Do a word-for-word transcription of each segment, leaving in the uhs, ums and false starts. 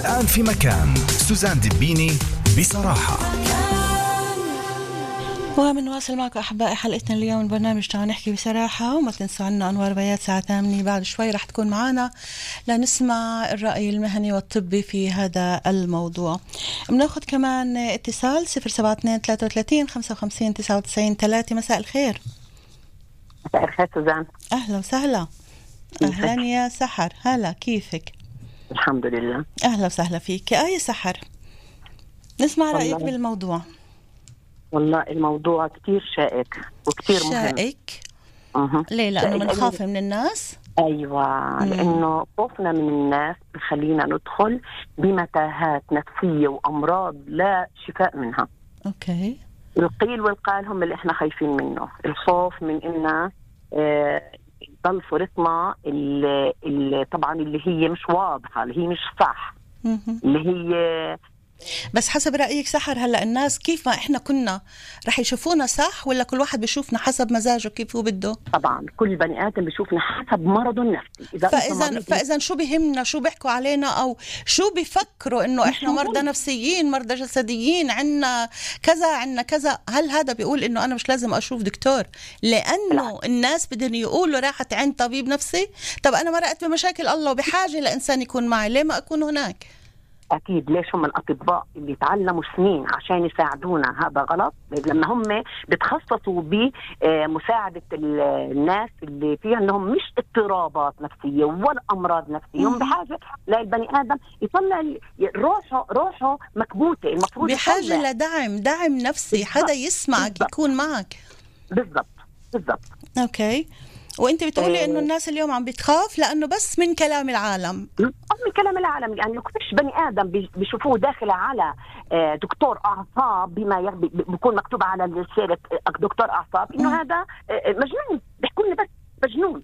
الآن في مكان سوزان دبيني بصراحة. ومنواصل معكم أحبائي حلقتنا اليوم من برنامج تعالوا نحكي بصراحة، وما تنسوا عنا أنوار بيات ساعة ثامنة بعد شوي رح تكون معنا لنسمع الرأي المهني والطبي في هذا الموضوع. بناخذ كمان اتصال صفر سبعة اثنين ثلاثة وثلاثين خمسة وخمسين تسعة وتسعين ثلاثة. مساء الخير. مساء الخير سوزان. أهلا وسهلا. أهلا يا سحر، هلا كيفك؟ الحمد لله. أهلا وسهلا فيك يا سحر، نسمع رأيك بالموضوع. والله الموضوع كتير شائك وكتير مهم. شائك؟ أه. ليه؟ لأنه بنخاف من الناس؟ أيوة، مم. لأنه خوفنا من الناس بخلينا ندخل بمتاهات نفسية وأمراض لا شفاء منها. أوكي. القيل والقال هم اللي إحنا خايفين منه، الخوف من إنه آه ضل فرصنا اللي, اللي طبعا اللي هي مش واضحة، اللي هي مش صح، مم. اللي هي. بس حسب رأيك سحر، هلأ الناس كيف ما إحنا كنا رح يشوفونا صح، ولا كل واحد بيشوفنا حسب مزاجه كيف هو بده؟ طبعا كل بني آدم بيشوفنا حسب مرضه النفسي. إذا فإذا فإذا شو بيهمنا شو بيحكوا علينا، أو شو بيفكروا إنه إحنا مرضى نفسيين، مرضى جسديين، عنا كذا عنا كذا. هل هذا بيقول إنه أنا مش لازم أشوف دكتور لأنه لا. الناس بدهم يقولوا راحت عند طبيب نفسي؟ طب أنا مرقت بمشاكل الله وبحاجة لإنسان يكون معي، ليه ما أكون هناك؟ أكيد. ليش هم الأطباء اللي تعلموا سنين عشان يساعدونا هذا غلط، لما هم بتخصصوا بمساعدة الناس اللي فيها أنهم مش اضطرابات نفسية ولا أمراض نفسية، هم بحاجة للبني آدم يطلع روحه روحه مكبوتة، المفروض بحاجة يطلع لدعم دعم نفسي، بالضبط. حدا يسمعك بالضبط. يكون معك. بالضبط بالضبط. أوكي. وانت بتقولي إيه؟ انه الناس اليوم عم بتخاف لانه بس من كلام العالم. من كلام العالم، لانه كلش بني ادم بيشوفوه داخل على دكتور اعصاب، بما بيكون مكتوب على الشارع دكتور اعصاب، انه هذا مجنون، بيحكوا لنا بس مجنون.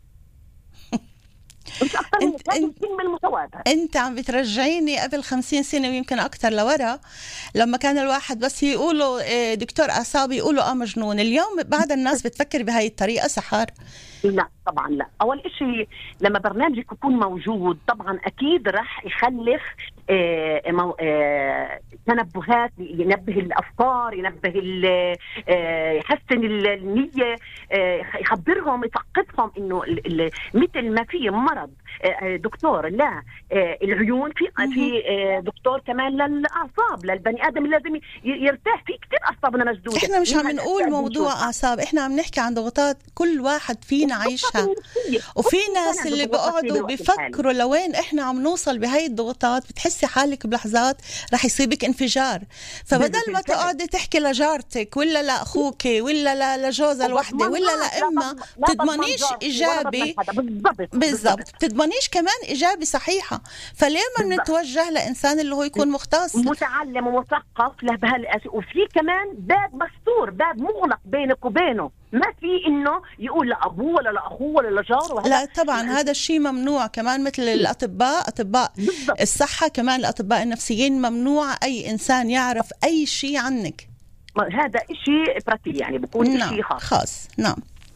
مش أكتر من كلمة المتواضع. أنت عم بترجعيني قبل خمسين سنة ويمكن أكتر لورا، لما كان الواحد بس يقولوا دكتور أعصابي يقولوا آه مجنون. اليوم بعد الناس بتفكر بهاي الطريقة سحر؟ لا طبعا لا. أول إشي لما برنامجك يكون موجود طبعا أكيد رح يخلف آه مو... آه تنبهات، ينبه الأفكار، ينبه آه يحسن النية، آه يخبرهم، يثقفهم إنه مثل ما في مرض آه دكتور لا آه العيون، في في آه دكتور كمان للأعصاب، للبني آدم لازم يرتاح. في كتير أعصابنا مسدودة. إحنا مش عم نقول موضوع أعصاب، إحنا عم نحكي عن ضغوطات كل واحد فينا عايشها، وفي ناس اللي بقعدوا بيفكروا لوين إحنا عم نوصل بهاي الضغوطات. بتحسي حالك بلحظات رح يصيبك انفجار، فبدل ما تقعدي تحكي لجارتك ولا لأخوك ولا لجوزة الوحدة ولا لأمة تضمنيش إيجابي. بالضبط، تضمنيش كمان إيجابي صحيحة. فليه ما نتوجه لإنسان اللي هو يكون مختص متعلم ومثقف له بهالأس، وفي كمان باب مستور، باب مغلق بينك وبينه، ما في إنه يقول لأبوه ولا لأخوه ولا لجاره. لا طبعا هذا الشيء ممنوع. كمان مثل الأطباء، أطباء بالضبط. الصحة كمان الأطباء النفسيين ممنوع أي إنسان يعرف أي شيء عنك. هذا شيء براتي يعني بكون نعم. شيء خاص. خاص. نعم.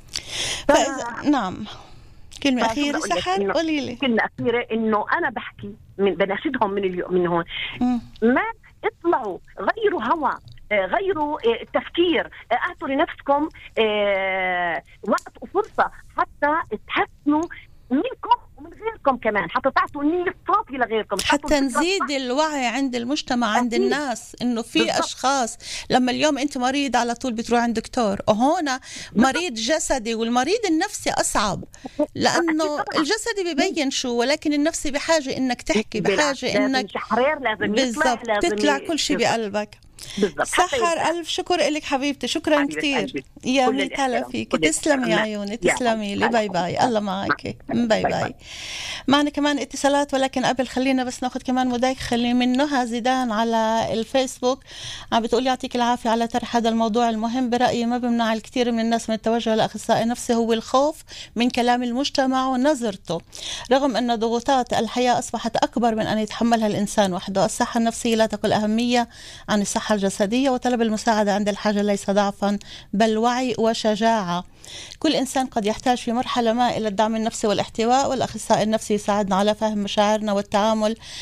فإذا نعم. كلمة أخيرة سحر قولي لي. كلمة أخيرة إنه أنا بحكي من بناشدهم من اليوم من هون م. ما اطلعوا غيروا هوا، غيروا التفكير، اعطوا لنفسكم وقت وفرصة حتى تحسنوا منكم ومن غيركم كمان، حتى تعطوا النية الصافية لغيركم، حتى نزيد الوعي عند المجتمع، عند أكيد. الناس إنه في بالضبط. أشخاص لما اليوم أنت مريض على طول بتروح عند دكتور، وهنا مريض جسدي، والمريض النفسي أصعب لأنه الجسدي ببين شو، ولكن النفسي بحاجة إنك تحكي، بحاجة إنك بالضبط تطلع كل شيء بقلبك. سحر ألف شكر لك حبيبتي، شكرا كتير يا ميت هلا فيك، تسلمي يا عيوني، تسلمي لي، باي باي، الله معك، باي باي. معنا كمان اتصالات، ولكن قبل خلينا بس ناخد كمان مداخلة من نهى زيدان على الفيسبوك، عم بتقول يعطيك العافية على طرح هذا الموضوع المهم. برأيي ما بمنع الكثير من الناس من التوجه لأخصائي نفسي هو الخوف من كلام المجتمع ونظرته، رغم أن ضغوطات الحياة أصبحت أكبر من أن يتحملها الإنسان وحده. الصحة النفسية لا تقل أهمية عن الصحة الجسدية، وطلب المساعدة عند الحاجة ليس ضعفا بل وعي وشجاعة. كل إنسان قد يحتاج في مرحلة ما إلى الدعم النفسي والاحتواء، والأخصائي النفسي يساعدنا على فهم مشاعرنا والتعامل